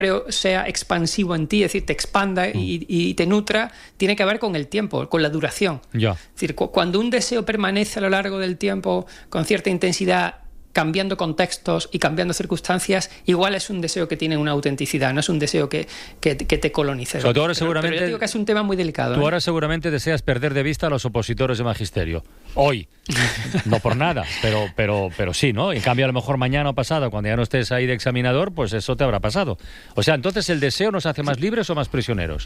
sea expansivo en ti, es decir, te expanda y te nutra, tiene que ver con el tiempo, con la duración. Ya. Es decir, cuando un deseo permanece a lo largo del tiempo con cierta intensidad, cambiando contextos y cambiando circunstancias, igual es un deseo que tiene una autenticidad, no es un deseo que te colonice. O sea, tú ahora seguramente, pero yo digo que es un tema muy delicado. Tú ahora seguramente deseas perder de vista a los opositores de magisterio. Hoy. No por nada, pero sí, ¿no? En cambio, a lo mejor mañana o pasado, cuando ya no estés ahí de examinador, pues eso te habrá pasado. O sea, entonces, ¿el deseo nos hace más libres o más prisioneros?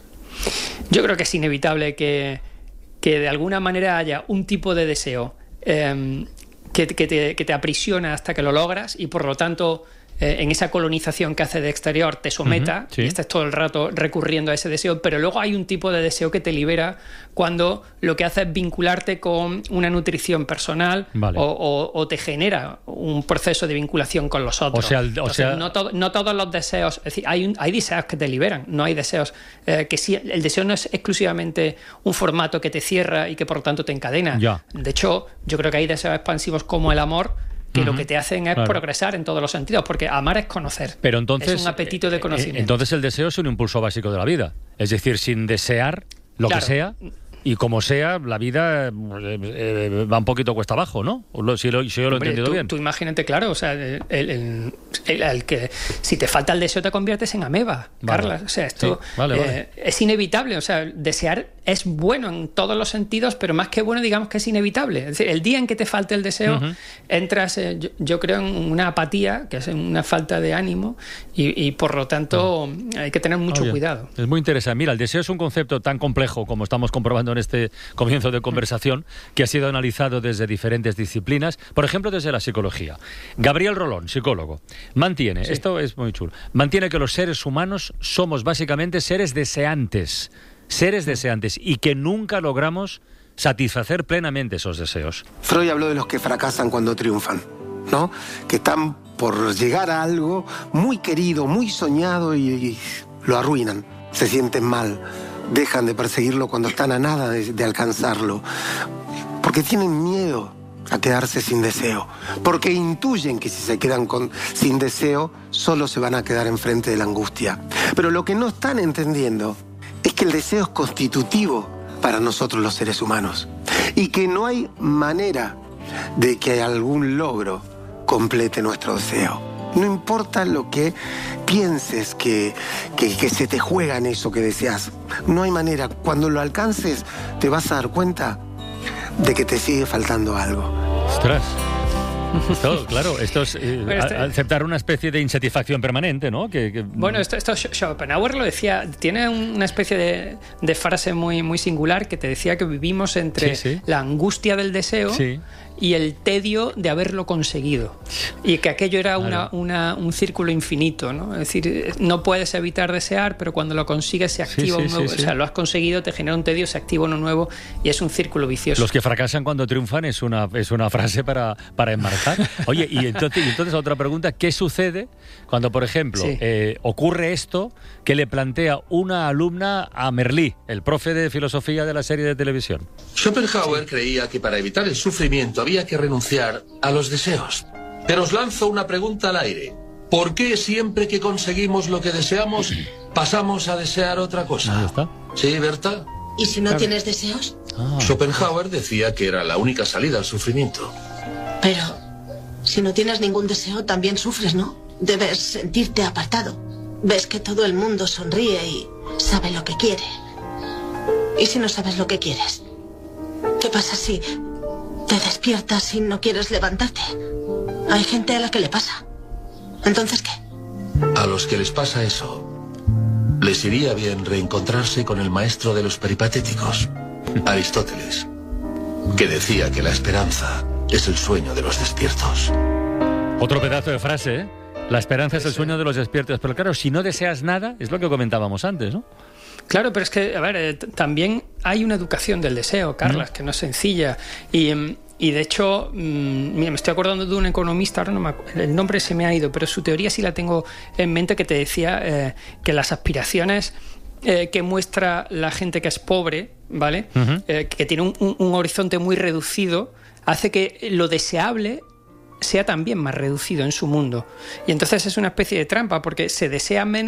Yo creo que es inevitable que de alguna manera haya un tipo de deseo que te aprisiona hasta que lo logras y por lo tanto en esa colonización que hace de exterior te someta, sí. Y estás todo el rato recurriendo a ese deseo, pero luego hay un tipo de deseo que te libera cuando lo que hace es vincularte con una nutrición personal, vale. o te genera un proceso de vinculación con los otros. O sea, no todos los deseos, es decir, hay deseos que te liberan, no hay deseos que sí, el deseo no es exclusivamente un formato que te cierra y que por lo tanto te encadena. Ya. De hecho, yo creo que hay deseos expansivos como el amor, que lo que te hacen es progresar en todos los sentidos, porque amar es conocer. Pero entonces, es un apetito de conocimiento. Entonces el deseo es un impulso básico de la vida. Es decir, sin desear lo que sea, y como sea, la vida va un poquito cuesta abajo, ¿no? Si yo lo he entendido bien. Tú imagínate, claro, o sea, el que si te falta el deseo te conviertes en ameba, vale. Carla. O sea, esto vale. Es inevitable. O sea, desear es bueno en todos los sentidos, pero más que bueno, digamos que es inevitable. Es decir, el día en que te falte el deseo, entras, yo creo, en una apatía, que es una falta de ánimo, y por lo tanto hay que tener mucho cuidado. Es muy interesante. Mira, el deseo es un concepto tan complejo, como estamos comprobando en este comienzo de conversación, que ha sido analizado desde diferentes disciplinas, por ejemplo, desde la psicología. Gabriel Rolón, psicólogo, mantiene, esto es muy chulo, mantiene que los seres humanos somos básicamente seres deseantes, y que nunca logramos satisfacer plenamente esos deseos. Freud habló de los que fracasan cuando triunfan, ¿no? Que están por llegar a algo muy querido, muy soñado y lo arruinan, se sienten mal. Dejan de perseguirlo cuando están a nada de alcanzarlo. Porque tienen miedo a quedarse sin deseo. Porque intuyen que si se quedan sin deseo, solo se van a quedar enfrente de la angustia. Pero lo que no están entendiendo es que el deseo es constitutivo para nosotros los seres humanos. Y que no hay manera de que algún logro complete nuestro deseo. No importa lo que pienses que se te juega en eso que deseas. No hay manera. Cuando lo alcances, te vas a dar cuenta de que te sigue faltando algo. ¡Ostras! Claro, esto es aceptar una especie de insatisfacción permanente, ¿no? Bueno, esto Schopenhauer lo decía, tiene una especie de frase muy, muy singular que te decía que vivimos entre la angustia del deseo y el tedio de haberlo conseguido. Y que aquello era un círculo infinito, ¿no? Es decir, no puedes evitar desear, pero cuando lo consigues se activa un nuevo. O sea, lo has conseguido, te genera un tedio, se activa uno nuevo y es un círculo vicioso. Los que fracasan cuando triunfan es una frase para enmarcar. Oye, y entonces otra pregunta, ¿qué sucede cuando, por ejemplo, ocurre esto que le plantea una alumna a Merlí, el profe de filosofía de la serie de televisión? Schopenhauer creía que para evitar el sufrimiento había que renunciar a los deseos. Pero os lanzo una pregunta al aire. ¿Por qué siempre que conseguimos lo que deseamos pasamos a desear otra cosa? Ahí está. ¿Sí, Berta? ¿Y si no tienes deseos? Schopenhauer decía que era la única salida al sufrimiento. Pero si no tienes ningún deseo también sufres, ¿no? Debes sentirte apartado. Ves que todo el mundo sonríe y sabe lo que quiere. ¿Y si no sabes lo que quieres? ¿Qué pasa si te despiertas y no quieres levantarte? Hay gente a la que le pasa. ¿Entonces qué? A los que les pasa eso, les iría bien reencontrarse con el maestro de los peripatéticos, Aristóteles, que decía que la esperanza es el sueño de los despiertos. Otro pedazo de frase, ¿eh? La esperanza es el sueño de los despiertos. Pero claro, si no deseas nada, es lo que comentábamos antes, ¿no? Claro, pero es que, a ver, también hay una educación del deseo, Carlas, que no es sencilla. Y de hecho, mira, me estoy acordando de un economista, ahora no me acuerdo, el nombre se me ha ido, pero su teoría sí la tengo en mente, que te decía que las aspiraciones que muestra la gente que es pobre, ¿vale? Que tiene un horizonte muy reducido, hace que lo deseable sea también más reducido en su mundo. Y entonces es una especie de trampa, porque se desea menos